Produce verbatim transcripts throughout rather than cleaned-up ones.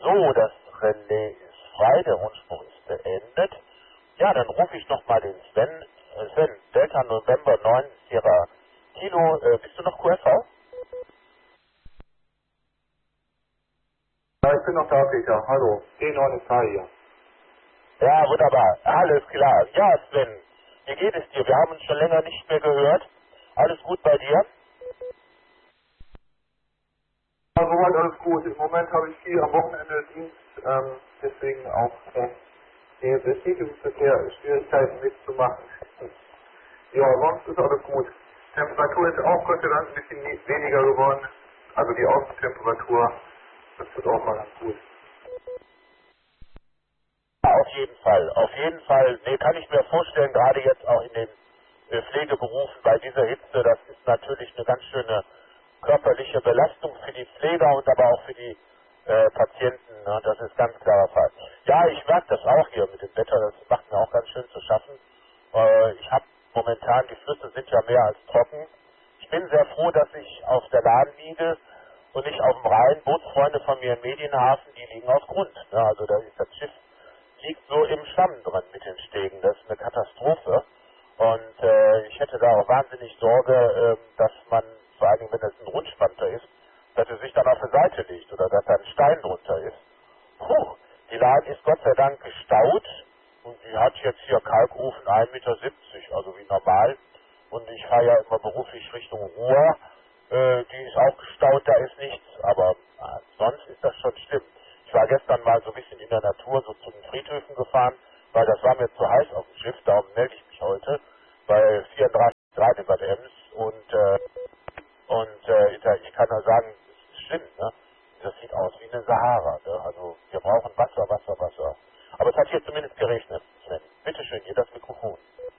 So, das Relais ist frei, der Rundspruch ist beendet. Ja, dann rufe ich nochmal den Sven. Äh, Sven, Delta November neun Sierra Kilo, äh, bist du noch Q S V? Ja, ich bin noch da, Peter. Hallo. D neun ist frei hier. Ja, wunderbar. Alles klar. Ja, Sven, wie geht es dir? Wir haben uns schon länger nicht mehr gehört. Alles gut bei dir? Ja, soweit alles gut. Im Moment habe ich viel am Wochenende Dienst, ähm, deswegen auch äh, der Bestätigungsverkehr Schwierigkeiten mitzumachen. Ja, sonst ist alles gut. Temperatur ist auch Gott sei Dank ein bisschen we- weniger geworden. Also die Außentemperatur, das wird auch mal ganz gut. Ja, auf jeden Fall. Auf jeden Fall. Nee, kann ich mir vorstellen, gerade jetzt auch in den äh, Pflegeberufen bei dieser Hitze, das ist natürlich eine ganz schöne körperliche Belastung für die Pfleger und aber auch für die äh, Patienten. Ne? Das ist ganz klarer Fall. Ja, ich merke das auch hier mit dem Wetter, das macht mir auch ganz schön zu schaffen. Äh, ich habe momentan, die Flüsse sind ja mehr als trocken. Ich bin sehr froh, dass ich auf der Lahn liege und nicht auf dem Rhein. Bootsfreunde von mir im Medienhafen, die liegen auf Grund. Ne? Also da ist das Schiff liegt so im Schlamm drin mit den Stegen. Das ist eine Katastrophe. Und äh, ich hätte da auch wahnsinnig Sorge, äh, dass man, vor allem wenn es ein Rundspannter ist, dass er sich dann auf die Seite legt oder dass da ein Stein drunter ist. Puh, die Lahn ist Gott sei Dank gestaut und die hat jetzt hier Kalkofen ein Meter siebzig, also wie normal. Und ich fahre ja immer beruflich Richtung Ruhr. Äh, die ist auch gestaut, da ist nichts, aber äh, sonst ist das schon schlimm. Ich war gestern mal so ein bisschen in der Natur, so zu den Friedhöfen gefahren, weil das war mir zu heiß auf dem Schiff, darum melde ich mich heute, bei vierunddreißig Grad in Bad Ems und, äh, und äh, ich kann nur sagen, es ist schlimm, ne? Das sieht aus wie eine Sahara, ne? Also wir brauchen Wasser, Wasser, Wasser. Aber es hat hier zumindest geregnet, Sven. Bitteschön, hier das Mikrofon.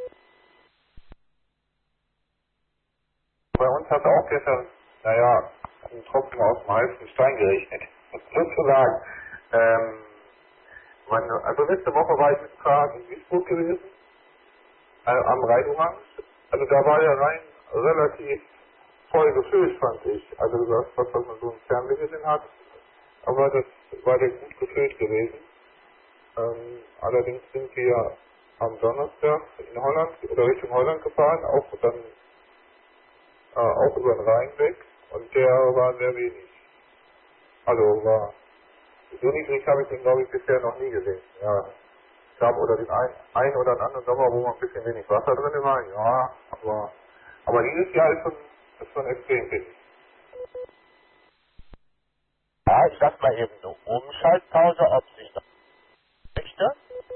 Bei uns hat auch gestern, naja, ein Tropfen aus dem heißen Stein geregnet. Sozusagen. Ähm, meine, also letzte Woche war ich mit dem Fahrrad in Duisburg gewesen, äh, am Rheinufer. Also da war der Rhein relativ voll gefüllt, fand ich. Also das, was, was man so im Fernsehen gesehen hat. Aber das war der gut gefüllt gewesen. Ähm, allerdings sind wir am Donnerstag in Holland oder Richtung Holland gefahren, auch dann äh, auch über den Rhein weg und der war sehr wenig. Also war so niedrig habe ich den glaube ich bisher noch nie gesehen. Ja. Es gab oder den ein, ein oder den anderen Sommer, wo man ein bisschen wenig Wasser drin war, ja, aber aber dieses Jahr ist schon, ist schon extrem wenig. Ja, ich sag mal eben eine Umschaltpause, ob sich noch möchte.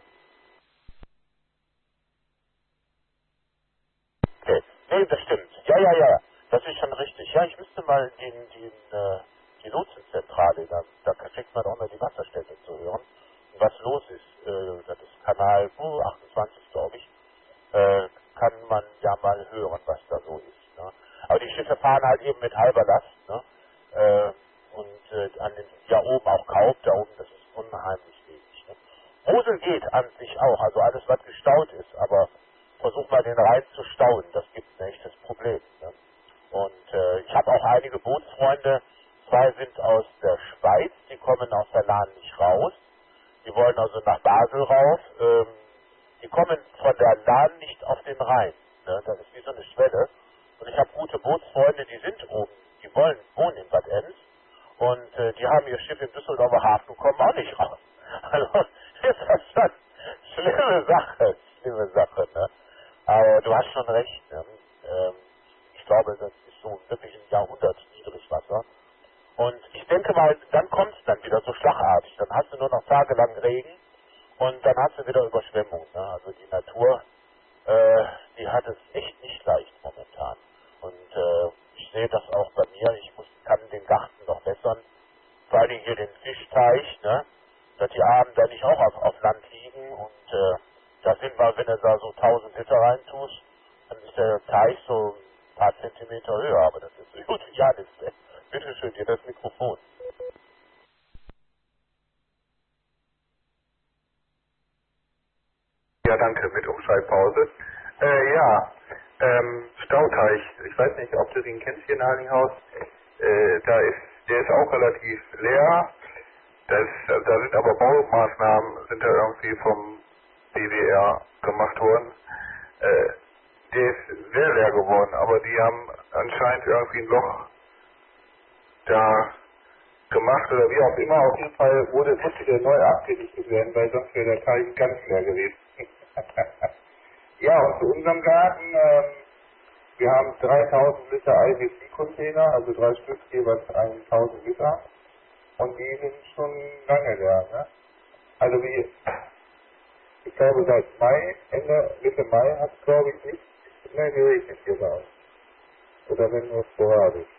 Okay. Nee, das stimmt. Ja, ja, ja. Das ist schon richtig. Ja, ich müsste mal den, den, äh, die Lotsenzentrale, da, da kriegt man auch mal die Wasserstände zu hören. Und was los ist, äh, das ist Kanal uh, achtundzwanzig, glaube ich, äh, kann man ja mal hören, was da so ist. Ne? Aber die Schiffe fahren halt eben mit halber Last, ne? Äh, und äh, an den, ja oben auch kaum, da oben, das ist unheimlich wenig. Ne? Mosel geht an sich auch, also alles, was gestaut ist, aber versuch mal den Rhein zu stauen, das gibt ein echtes Problem. Ne? Und äh, ich habe auch einige Bootsfreunde, zwei sind aus der Schweiz, die kommen aus der Lahn nicht raus, die wollen also nach Basel rauf, ähm, die kommen von der Lahn nicht auf den Rhein, ne? Das ist wie so eine Schwelle. Und ich habe gute Bootsfreunde, die sind oben, die wollen wohnen in Bad Ems und äh, die haben ihr Schiff im Düsseldorfer Hafen und kommen auch nicht raus. Also ist das schon schlimme Sache, schlimme Sache, ne? Aber du hast schon recht, ne? ähm, ich glaube, das ist so wirklich ein Jahrhundert Niedrigwasser. Und ich denke mal, dann kommt es dann wieder so schlagartig. Dann hast du nur noch tagelang Regen und dann hast du wieder Überschwemmung. Ne? Also die Natur, äh, die hat es echt nicht leicht momentan. Und äh, ich sehe das auch bei mir. Ich muss, kann den Garten noch bessern. Vor allem hier den Fischteich, ne? Dass die Armen da nicht auch auf, auf Land liegen. Und äh, da sind wir, wenn du da so tausend Liter reintust, dann ist der Teich so ein paar Zentimeter höher. Aber das ist so gut wie alles. Bitte schön, dir das Mikrofon. Ja, danke, mit Umschaltpause. Äh, ja, ähm, Stauteich, ich weiß nicht, ob du den kennst hier in Heiligenhaus. Äh, da ist, der ist auch relativ leer. Das, da sind aber Baumaßnahmen, sind da irgendwie vom B W R gemacht worden. Äh, der ist sehr leer geworden, aber die haben anscheinend irgendwie ein Loch da gemacht oder wie auch immer. Auf jeden Fall wurde das wieder neu abgedichtet werden, weil sonst wäre der Teich ganz leer gewesen. Ja, und zu unserem Garten, ähm, wir haben dreitausend Liter I W C-Container, also drei Stück jeweils tausend Liter. Und die sind schon lange leer, ne? Also wie, ich glaube seit Mai, Ende, Mitte Mai hat es glaube ich nicht mehr geregnet hier bei uns. Oder wenn nur sporadisch.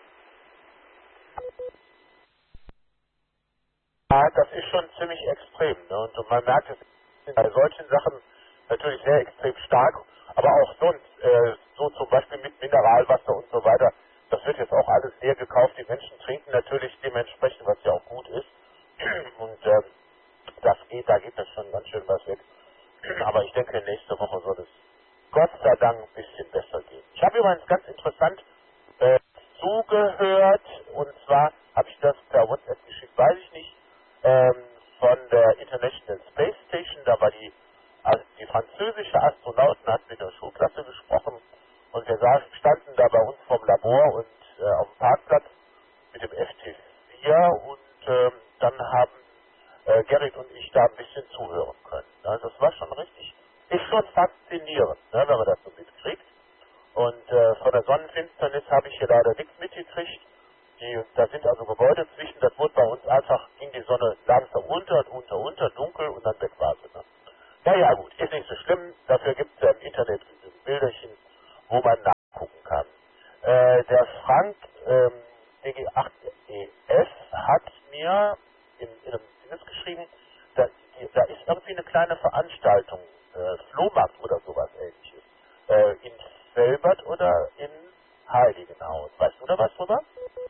Ja, das ist schon ziemlich extrem. Ne? Und man merkt es bei solchen Sachen natürlich sehr extrem stark, aber auch sonst, äh, so zum Beispiel mit Mineralwasser und so weiter, das wird jetzt auch alles leer gekauft. Die Menschen trinken natürlich dementsprechend, was ja auch gut ist. Und ähm, das geht, da geht das schon ganz schön was weg. Aber ich denke, nächste Woche soll es Gott sei Dank ein bisschen besser gehen. Ich habe übrigens ganz interessant äh, zugehört, und zwar habe ich das per WhatsApp geschickt, weiß ich nicht, ähm, von der International Space Station, da war die, also die französische Astronauten, hat mit der Schulklasse gesprochen, und wir saßen, standen da bei uns vom Labor und äh, auf dem Parkplatz mit dem F T vier, und ähm, dann haben äh, Gerrit und ich da ein bisschen zuhören können. Also das war schon richtig, ist schon faszinierend, ne, wenn man das so mitkriegt. Und äh, von der Sonnenfinsternis habe ich hier leider nichts mitgekriegt. Die, da sind also Gebäude zwischen, das wurde bei uns einfach, ging die Sonne langsam unter und unter, unter, dunkel, und dann weg war sie. Ne? Naja gut, ist nicht so schlimm, dafür gibt es ja im Internet Bilderchen, wo man nachgucken kann. Äh, der Frank ähm, D G acht E S hat mir in, in einem Dings geschrieben, da, die, da ist irgendwie eine kleine Veranstaltung, äh, Flohmarkt oder sowas ähnliches, äh, in Velbert oder in Heiligenhaus. Weißt du da was drüber?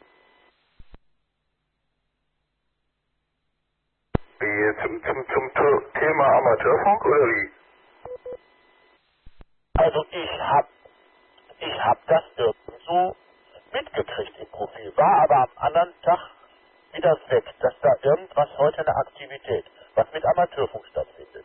Wie, zum, zum, zum To- Thema Amateurfunk oder wie? Also ich hab, ich hab das irgendwo mitgekriegt im Profil, war aber am anderen Tag wieder weg, dass da irgendwas heute eine Aktivität, was mit Amateurfunk stattfindet.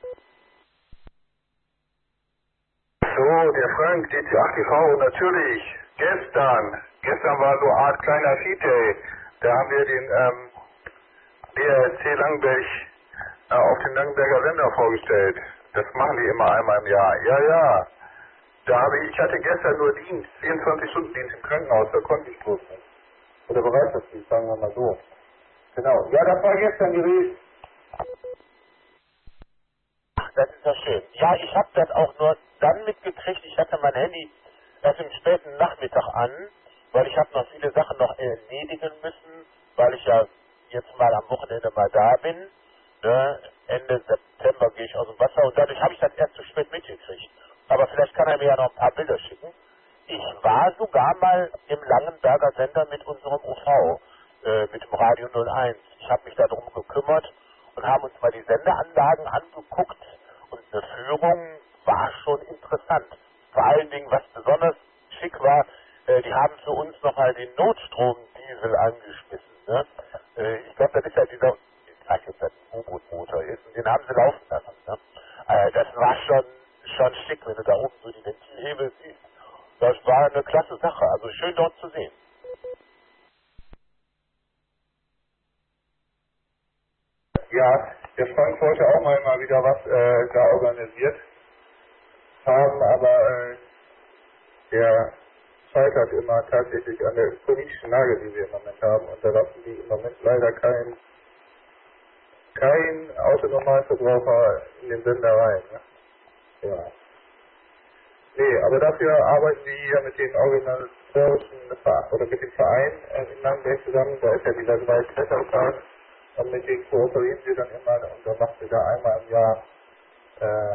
So, der Frank, D C acht T V, natürlich. Gestern, gestern war so eine Art kleiner Feed Day. Da haben wir den ähm, D R C Langenberg äh, auf den Langenberger Sender vorgestellt. Das machen die immer einmal im Jahr. Ja, ja. Da habe ich, ich hatte gestern nur Dienst, vierundzwanzig Stunden Dienst im Krankenhaus, da konnte ich bloß nicht. Oder Bereitschaftsdienst, sagen wir mal so. Genau. Ja, das war gestern gewesen. Ach, das ist ja schön. Ja, ich habe das auch nur dann mitgekriegt, ich hatte mein Handy erst im späten Nachmittag an, weil ich habe noch viele Sachen noch erledigen müssen, weil ich ja jetzt mal am Wochenende mal da bin. Ne? Ende September gehe ich aus dem Wasser, und dadurch habe ich das erst zu spät mitgekriegt. Aber vielleicht kann er mir ja noch ein paar Bilder schicken. Ich war sogar mal im Langenberger Sender mit unserem U V, äh, mit dem Radio null eins. Ich habe mich darum gekümmert und haben uns mal die Sendeanlagen angeguckt, und eine Führung war schon interessant. Vor allen Dingen, was besonders schick war, äh, die haben für uns nochmal den Notstromdiesel angeschmissen. Ne? Äh, ich glaube, das ist ja dieser, ich weiß jetzt, dass ein U-Boot-Motor ist, und den haben sie laufen lassen. Ne? Äh, das war schon, schon schick, wenn du da oben so die Ventilhebel siehst. Das war eine klasse Sache, also schön dort zu sehen. Ja, der Frank wollte auch mal, mal wieder was äh, da organisiert haben, aber äh, der scheitert immer tatsächlich an der politischen Lage, die wir im Moment haben, und da lassen die im Moment leider kein, kein Autonormalverbraucher in den Sender rein. Ne? Ja. Nee, aber dafür arbeiten wir hier mit den organisatorischen Ver- oder mit dem Verein äh, in Langenberg zusammen. Da ist ja dieser Gewaltklettertag, und mit denen kooperieren wir dann immer, und dann machen wir da einmal im Jahr äh,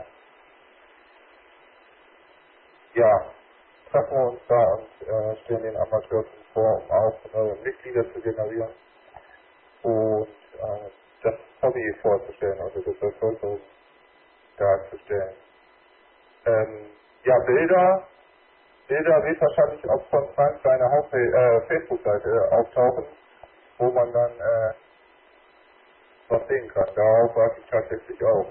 ja, treffen wir uns da und äh, stellen den Amateuren vor, um auch neue Mitglieder zu generieren und äh, das Hobby vorzustellen, also das Bevölkerung darzustellen. Ähm, ja, Bilder, Bilder wird wahrscheinlich auch von Frank seiner Haupt- äh, Facebook-Seite auftauchen, wo man dann äh, was sehen kann. Darauf warte ich tatsächlich auch.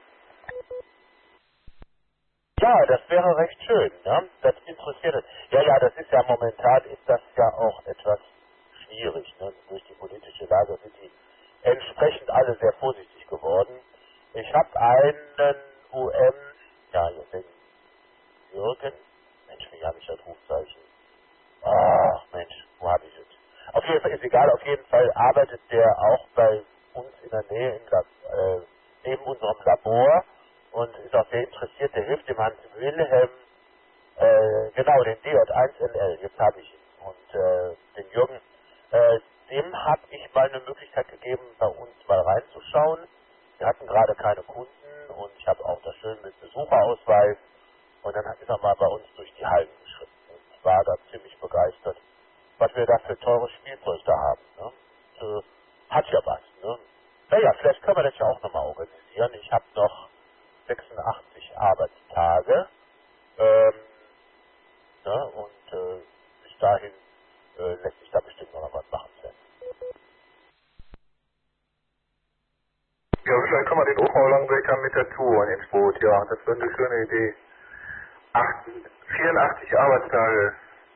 Ja, das wäre recht schön, ne? Das interessiert es. Ja, ja, das ist ja momentan, ist das ja auch etwas schwierig, ne? Durch die politische Lage sind die entsprechend alle sehr vorsichtig geworden. Ich habe einen U M, ja, den Jürgen, Mensch, wie habe ich das Rufzeichen? Ach, Mensch, wo habe ich es? Auf jeden Fall, ist egal, auf jeden Fall arbeitet der auch bei uns in der Nähe, in der, äh, neben unserem Labor und ist auch sehr interessiert, der hilft dem Hans Wilhelm, äh, genau, den D J eins N L, jetzt habe ich ihn. Und äh, den Jürgen, äh, dem habe ich mal eine Möglichkeit gegeben, bei uns mal reinzuschauen. Wir hatten gerade keine Kunden und ich habe auch das schön mit Besucherausweis und dann ist er mal bei uns durch die Hallen geschritten und war da ziemlich begeistert, was wir da für teures Spielzeug da haben. Ne? Und, äh, hat ja was. Ne? Naja, vielleicht können wir das ja auch nochmal organisieren. Ich habe noch sechsundachtzig Arbeitstage ähm, ne? und äh, bis dahin äh, lässt sich da bestimmt noch was machen. Sven. Ja, vielleicht kann man den Oberlangwecker mit dazu ins Boot, ja, das wäre eine schöne Idee. Acht, vierundachtzig Arbeitstage.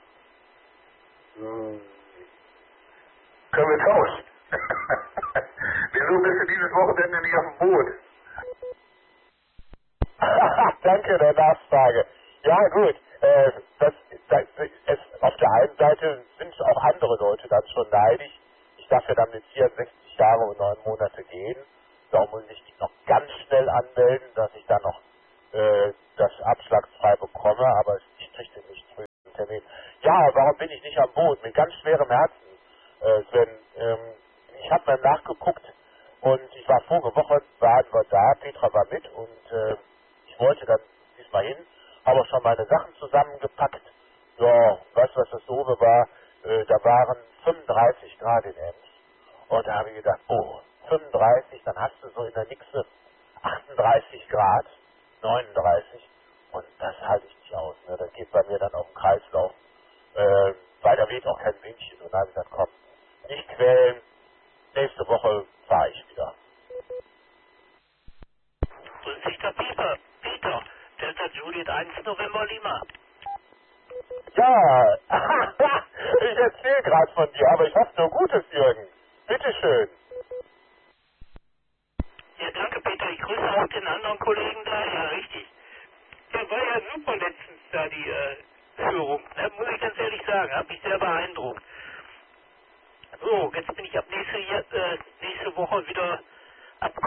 Hm. Können wir tauschen? Wieso bist du dieses Wochenende nicht auf dem Boot? Danke der Nachfrage. Ja gut, äh, das, das es, auf der einen Seite sind auch andere Leute dann schon neidisch. Ich darf ja dann mit vierundsechzig Jahre und neun Monate gehen. Da muss ich mich noch ganz schnell anmelden, dass ich dann noch äh, das abschlagsfrei bekomme, aber ich kriege den nicht früh einen Termin. Ja, warum bin ich nicht am Boot? Mit ganz schwerem Herzen, äh, Sven. Ähm, ich habe mal nachgeguckt und ich war vorige Woche, waren wir da, Petra war mit und äh, ich wollte dann diesmal hin, habe auch schon meine Sachen zusammengepackt. Ja, weißt du, was das Doofe war? Äh, da waren fünfunddreißig Grad in Ems. Und da habe ich gedacht, oh, fünfunddreißig, dann hast du so in der Nixe achtunddreißig Grad, neununddreißig. Und das halte ich nicht aus. Ne? Das geht bei mir dann auf den Kreislauf. Äh, weil da weht auch kein Windchen. Und da habe ich gesagt, komm, nicht quälen. Nächste Woche fahre ich wieder. Grüß dich, der Peter. Peter, Delta Juliet eins November Lima. Ja, ich erzähle gerade von dir, aber ich hoffe nur Gutes, Jürgen. Bitteschön. Ja, danke, Peter. Ich grüße auch den anderen Kollegen da. Ja, richtig. Ja, war ja super letztens da, die äh, Führung. Ne? Muss ich ganz ehrlich sagen. Hat mich sehr beeindruckt. So, jetzt bin ich ab nächste, äh, nächste Woche wieder ab